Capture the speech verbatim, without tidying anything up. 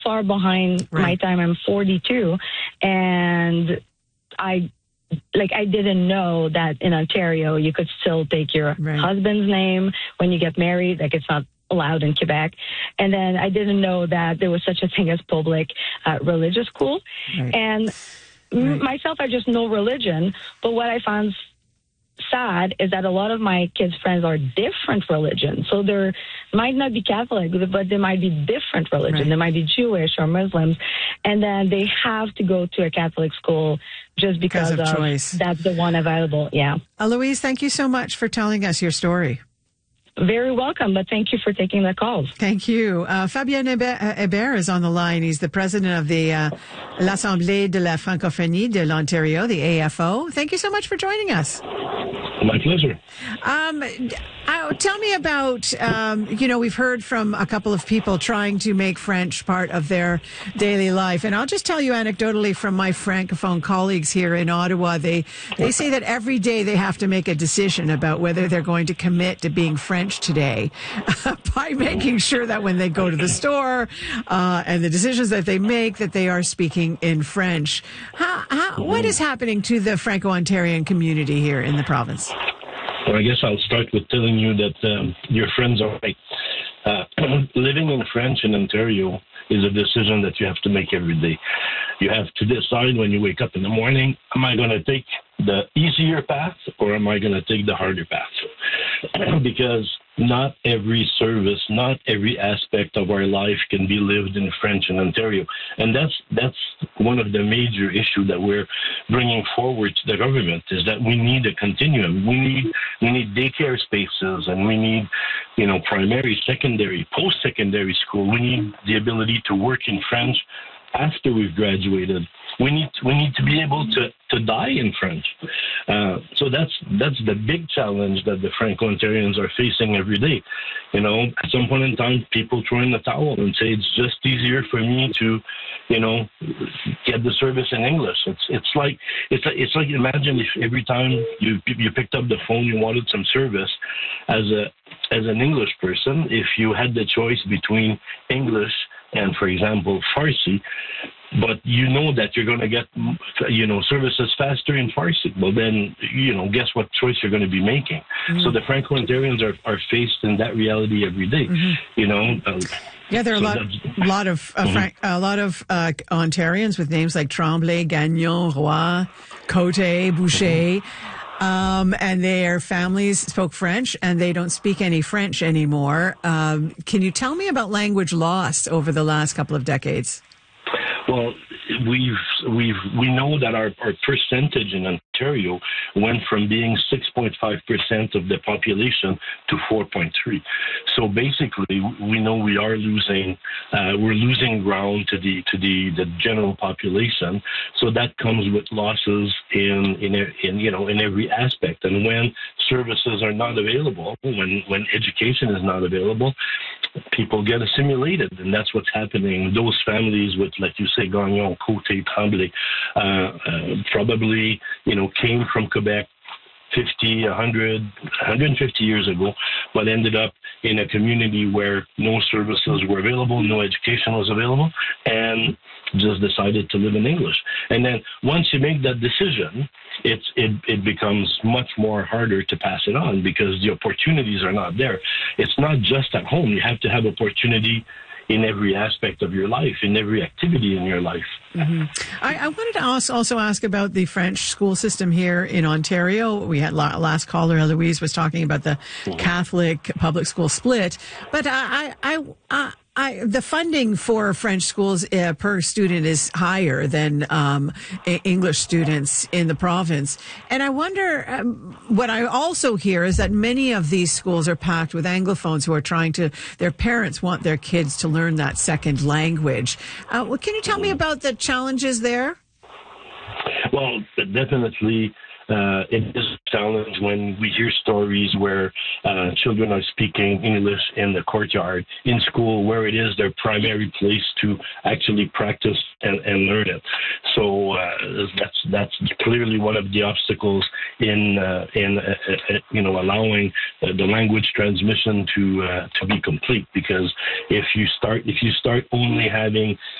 far behind Right. my time. I'm forty-two, and I like I didn't know that in Ontario you could still take your Right. husband's name when you get married. Like it's not allowed in Quebec. And then I didn't know that there was such a thing as public uh, religious school. Right. And Right. m- myself, I just know religion. But what I found sad is that a lot of my kids' friends are different religions. So they might not be Catholic, but they might be different religion. Right. They might be Jewish or Muslims. And then they have to go to a Catholic school just because, Because of choice. that's the one available. Yeah. Uh, Louise, thank you so much for telling us your story. Very welcome, but thank you for taking the calls. Thank you. Uh, Fabien Hébert, uh, Hébert is on the line. He's the president of the uh, l'Assemblée de la Francophonie de l'Ontario, the A F O. Thank you so much for joining us. My pleasure. Um, uh, tell me about, um, you know, we've heard from a couple of people trying to make French part of their daily life. And I'll just tell you anecdotally from my Francophone colleagues here in Ottawa, they, they say that every day they have to make a decision about whether they're going to commit to being French today by making sure that when they go to the store uh, and the decisions that they make, that they are speaking in French. How, how, what is happening to the Franco-Ontarian community here in the province? Well, I guess I'll start with telling you that um, your friends are right. Uh, living in French in Ontario is a decision that you have to make every day. You have to decide when you wake up in the morning, am I going to take the easier path or am I going to take the harder path? Because not every service, not every aspect of our life can be lived in French in Ontario. And that's that's one of the major issues that we're bringing forward to the government, is that we need a continuum. We need we need daycare spaces, and we need, you know, primary, secondary, post-secondary school. We need the ability to work in French after we've graduated. We need we need to be able to, to die in French. Uh, so that's that's the big challenge that the Franco-Ontarians are facing every day. You know, at some point in time, people throw in the towel and say it's just easier for me to, you know, get the service in English. It's it's like it's like, it's like imagine if every time you you picked up the phone, you wanted some service as a as an English person, if you had the choice between English and, for example, Farsi, but you know that you're going to get, you know, services faster in Farsi. Well, then, you know, guess what choice you're going to be making? Mm-hmm. So the Franco-Ontarians are, are faced in that reality every day, mm-hmm. you know. Uh, yeah, there are so a lot, lot of uh, mm-hmm. Frank, a lot of uh, Ontarians with names like Tremblay, Gagnon, Roy, Cote, Boucher. Mm-hmm. Um, and their families spoke French, and they don't speak any French anymore. Um, can you tell me about language loss over the last couple of decades? Well, we've we've we know that our, our percentage in Ontario went from being six point five percent of the population to four point three. So basically, we know we are losing uh, we're losing ground to the to the, the general population. So that comes with losses in in in you know in every aspect. And when services are not available, when when education is not available, people get assimilated, and that's what's happening. Those families with, like you say, Gagnon, Côté, Tremblay, uh, uh, probably, you know, came from Quebec fifty, one hundred, one hundred fifty years ago, but ended up in a community where no services were available, no education was available, and just decided to live in English. And then once you make that decision, it's, it, it becomes much more harder to pass it on because the opportunities are not there. It's not just at home. You have to have opportunity in every aspect of your life, in every activity in your life. Mm-hmm. I, I wanted to ask, also ask about the French school system here in Ontario. We had la- last caller, Louise, was talking about the mm-hmm. Catholic public school split, but I, I, I, I, the funding for French schools uh, per student is higher than um, English students in the province. And I wonder, um, what I also hear is that many of these schools are packed with Anglophones who are trying to, their parents want their kids to learn that second language. Uh, well, can you tell me about the challenges there? Well, definitely. uh, it is a challenge when we hear stories where uh, children are speaking English in the courtyard in school, where it is their primary place to actually practice and, and learn it. So uh, that's that's clearly one of the obstacles in uh, in uh, uh, you know allowing uh, the language transmission to uh, to be complete. Because if you start if you start only having